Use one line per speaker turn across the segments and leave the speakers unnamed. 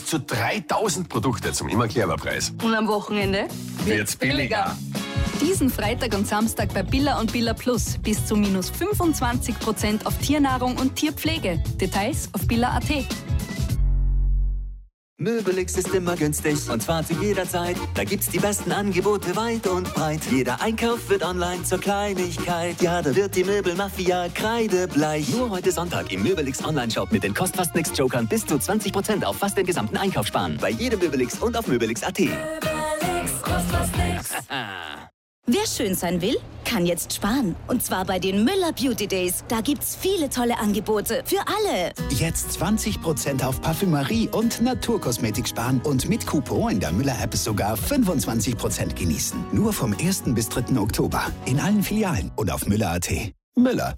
zu 3000 Produkte zum immer Clever-Preis.
Und am Wochenende
wird's billiger.
Diesen Freitag und Samstag bei Billa und Billa Plus bis zu minus 25% auf Tiernahrung und Tierpflege. Details auf billa.at.
Möbelix ist immer günstig und zwar zu jeder Zeit. Da gibt's die besten Angebote weit und breit. Jeder Einkauf wird online zur Kleinigkeit. Ja, da wird die Möbelmafia kreidebleich. Nur heute Sonntag im Möbelix Online-Shop mit den Kost-Fast-Nix-Jokern bis zu 20% auf fast den gesamten Einkauf sparen. Bei jedem Möbelix und auf möbelix.at.
Möbelix, kost was nix. Wer schön sein will, kann jetzt sparen. Und zwar bei den Müller Beauty Days. Da gibt's viele tolle Angebote für alle.
Jetzt 20% auf Parfümerie und Naturkosmetik sparen und mit Coupon in der Müller-App sogar 25% genießen. Nur vom 1. bis 3. Oktober. In allen Filialen und auf Müller.at. Müller.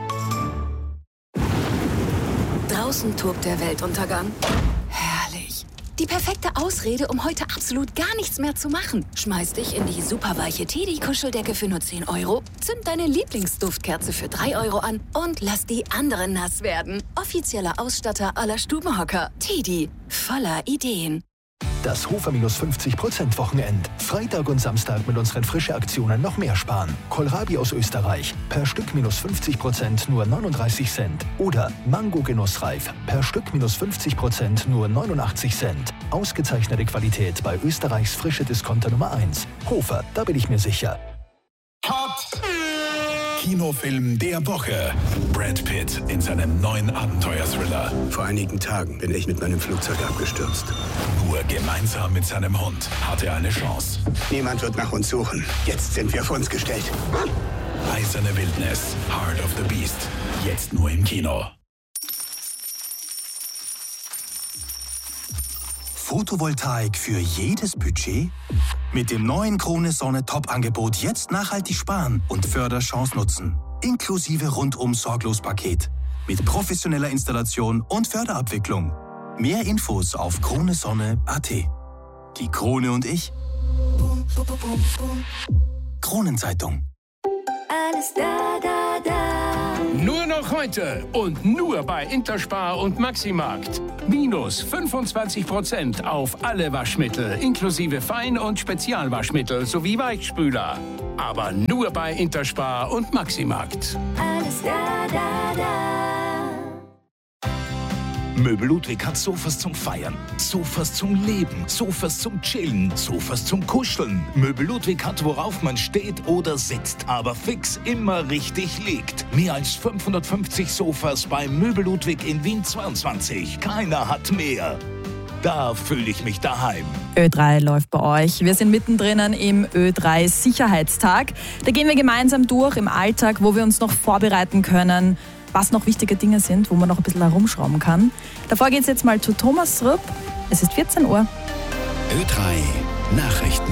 Draußen tobt der Weltuntergang. Herrlich. Die perfekte Ausrede, um heute absolut gar nichts mehr zu machen. Schmeiß dich in die superweiche Teddy-Kuscheldecke für nur 10 €, zünd deine Lieblingsduftkerze für 3 € an und lass die anderen nass werden. Offizieller Ausstatter aller Stubenhocker. Teddy. Voller Ideen.
Das Hofer-50% Wochenend. Freitag und Samstag mit unseren frischen Aktionen noch mehr sparen. Kohlrabi aus Österreich. Per Stück -50% nur 39 Cent. Oder Mango Genussreif. Per Stück -50% nur 89 Cent. Ausgezeichnete Qualität bei Österreichs frische Discounter Nummer 1. Hofer, da bin ich mir sicher.
Cut! Kinofilm der Woche. Brad Pitt in seinem neuen Abenteuer-Thriller.
Vor einigen Tagen bin ich mit meinem Flugzeug abgestürzt.
Nur gemeinsam mit seinem Hund hat er eine Chance.
Niemand wird nach uns suchen. Jetzt sind wir auf uns gestellt.
Eiserne Wildnis. Heart of the Beast. Jetzt nur im Kino.
Photovoltaik für jedes Budget? Mit dem neuen Krone Sonne Top-Angebot jetzt nachhaltig sparen und Förderchance nutzen. Inklusive Rundum-Sorglos-Paket. Mit professioneller Installation und Förderabwicklung. Mehr Infos auf kronesonne.at. Die Krone und ich. Kronenzeitung.
Alles da, da, da.
Nur noch heute und nur bei Interspar und Maximarkt. Minus 25% auf alle Waschmittel, inklusive Fein- und Spezialwaschmittel sowie Weichspüler. Aber nur bei Interspar und Maximarkt.
Alles da, da, da.
Möbel Ludwig hat Sofas zum Feiern, Sofas zum Leben, Sofas zum Chillen, Sofas zum Kuscheln. Möbel Ludwig hat, worauf man steht oder sitzt, aber fix immer richtig liegt. Mehr als 550 Sofas bei Möbel Ludwig in Wien 22. Keiner hat mehr. Da fühle ich mich daheim.
Ö3 läuft bei euch. Wir sind mittendrin im Ö3 Sicherheitstag. Da gehen wir gemeinsam durch im Alltag, wo wir uns noch vorbereiten können, was noch wichtige Dinge sind, wo man noch ein bisschen herumschrauben kann. Davor geht es jetzt mal zu Thomas Rupp. Es ist 14 Uhr.
Ö3 Nachrichten.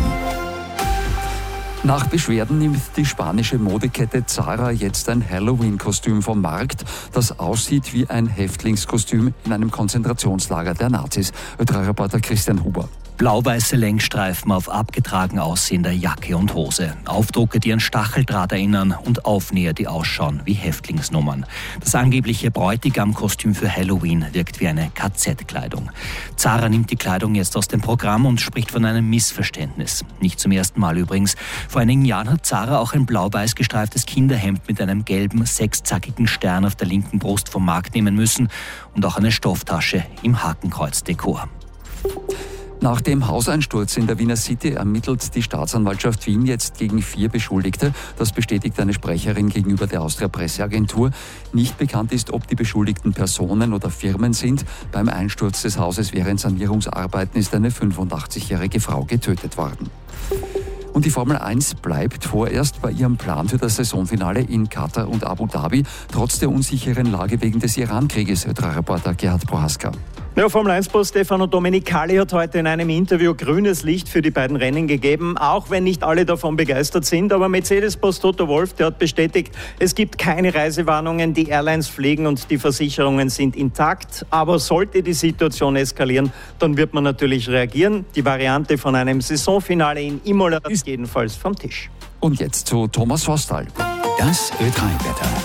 Nach Beschwerden nimmt die spanische Modekette Zara jetzt ein Halloween-Kostüm vom Markt, das aussieht wie ein Häftlingskostüm in einem Konzentrationslager der Nazis. Ö3-Reporter Christian Huber.
Blau-weiße Längsstreifen auf abgetragen aussehender Jacke und Hose. Aufdrucke, die an Stacheldraht erinnern und Aufnäher, die ausschauen wie Häftlingsnummern. Das angebliche Bräutigam-Kostüm für Halloween wirkt wie eine KZ-Kleidung. Zara nimmt die Kleidung jetzt aus dem Programm und spricht von einem Missverständnis. Nicht zum ersten Mal übrigens. Vor einigen Jahren hat Zara auch ein blau-weiß gestreiftes Kinderhemd mit einem gelben, sechszackigen Stern auf der linken Brust vom Markt nehmen müssen und auch eine Stofftasche im Hakenkreuz-Dekor.
Nach dem Hauseinsturz in der Wiener City ermittelt die Staatsanwaltschaft Wien jetzt gegen 4 Beschuldigte. Das bestätigt eine Sprecherin gegenüber der Austria-Presseagentur. Nicht bekannt ist, ob die beschuldigten Personen oder Firmen sind. Beim Einsturz des Hauses während Sanierungsarbeiten ist eine 85-jährige Frau getötet worden. Und die Formel 1 bleibt vorerst bei ihrem Plan für das Saisonfinale in Katar und Abu Dhabi, trotz der unsicheren Lage wegen des Iran-Krieges. Ö3-Reporter Gerhard Prohaska.
Ja, Formel 1-Boss Stefano Domenicali hat heute in einem Interview grünes Licht für die beiden Rennen gegeben, auch wenn nicht alle davon begeistert sind. Aber Mercedes-Boss Toto Wolff, der hat bestätigt, es gibt keine Reisewarnungen, die Airlines fliegen und die Versicherungen sind intakt. Aber sollte die Situation eskalieren, dann wird man natürlich reagieren. Die Variante von einem Saisonfinale in Imola ist jedenfalls vom Tisch.
Und jetzt zu Thomas Vostal.
Das Ö3-Wetter.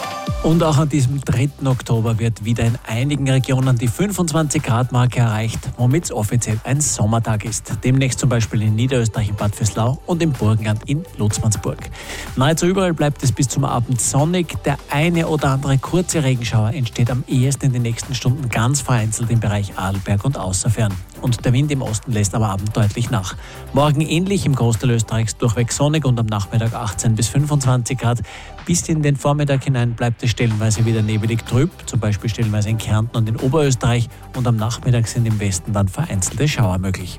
Und auch an diesem 3. Oktober wird wieder in einigen Regionen die 25-Grad-Marke erreicht, womit es offiziell ein Sommertag ist. Demnächst zum Beispiel in Niederösterreich in Bad Vöslau und im Burgenland in Lutzmannsburg. Nahezu überall bleibt es bis zum Abend sonnig. Der eine oder andere kurze Regenschauer entsteht am ehesten in den nächsten Stunden ganz vereinzelt im Bereich Arlberg und Außerfern. Und der Wind im Osten lässt am Abend deutlich nach. Morgen ähnlich im Großteil Österreichs durchweg sonnig und am Nachmittag 18 bis 25 Grad. Bis in den Vormittag hinein bleibt es stellenweise wieder nebelig trüb, zum Beispiel stellenweise in Kärnten und in Oberösterreich. Und am Nachmittag sind im Westen dann vereinzelte Schauer möglich.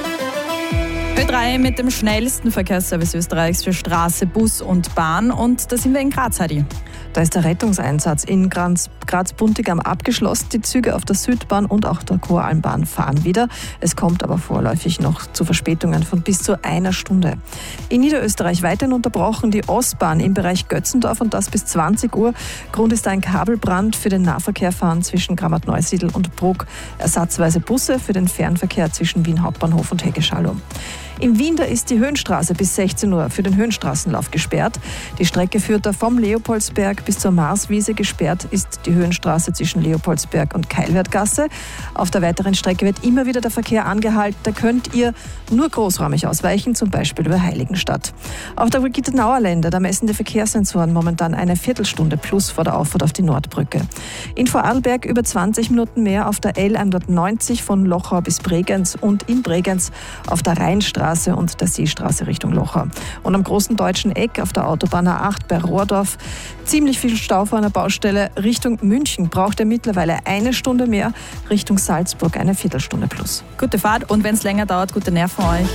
Ö3 mit dem schnellsten Verkehrsservice Österreichs für Straße, Bus und Bahn. Und da sind wir in Graz, Heidi.
Da ist der Rettungseinsatz in Graz-Buntigam abgeschlossen. Die Züge auf der Südbahn und auch der Choralmbahn fahren wieder. Es kommt aber vorläufig noch zu Verspätungen von bis zu einer Stunde. In Niederösterreich weiterhin unterbrochen die Ostbahn im Bereich Götzendorf und das bis 20 Uhr. Grund ist ein Kabelbrand. Für den Nahverkehr fahren zwischen Grammat-Neusiedl und Bruck ersatzweise Busse für den Fernverkehr zwischen Wien Hauptbahnhof und Hegeschalum. In Wien, da ist die Höhenstraße bis 16 Uhr für den Höhenstraßenlauf gesperrt. Die Strecke führt da vom Leopoldsberg bis zur Marswiese. Gesperrt ist die Höhenstraße zwischen Leopoldsberg und Keilwertgasse. Auf der weiteren Strecke wird immer wieder der Verkehr angehalten. Da könnt ihr nur großräumig ausweichen, zum Beispiel über Heiligenstadt. Auf der Brigitte-Nauer Länder, da messen die Verkehrssensoren momentan eine Viertelstunde plus vor der Auffahrt auf die Nordbrücke. In Vorarlberg über 20 Minuten mehr auf der L190 von Lochau bis Bregenz und in Bregenz auf der Rheinstraße und der Seestraße Richtung Lochau. Und am großen deutschen Eck auf der Autobahn A8 bei Rohrdorf ziemlich viel Stau vor einer Baustelle. Richtung München braucht er mittlerweile eine Stunde mehr, Richtung Salzburg eine Viertelstunde plus.
Gute Fahrt und wenn es länger dauert, gute Nerven euch.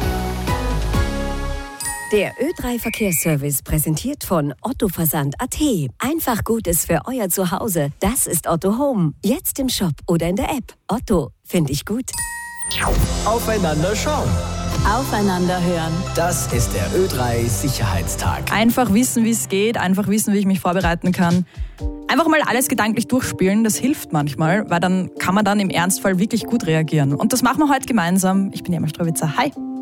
Der Ö3 Verkehrsservice präsentiert von Otto Versand.at. Einfach Gutes für euer Zuhause. Das ist Otto Home. Jetzt im Shop oder in der App. Otto, finde ich gut.
Aufeinander schauen.
Aufeinander hören.
Das ist der Ö3 Sicherheitstag.
Einfach wissen, wie es geht, einfach wissen, wie ich mich vorbereiten kann. Einfach mal alles gedanklich durchspielen, das hilft manchmal, weil dann kann man dann im Ernstfall wirklich gut reagieren. Und das machen wir heute gemeinsam. Ich bin Emma Strowitzer. Hi.